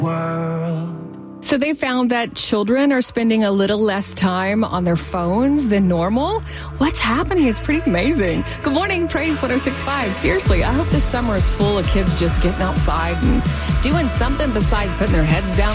So they found that children are spending a little less time on their phones than normal. What's happening? It's pretty amazing. Good morning, Praise 106.5. Seriously, I hope this summer is full of kids just getting outside and doing something besides putting their heads down